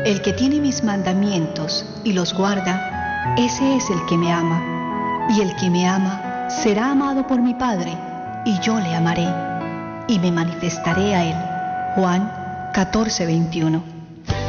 El que tiene mis mandamientos y los guarda, ese es el que me ama. Y el que me ama será amado por mi Padre, y yo le amaré, y me manifestaré a él. Juan 14:21.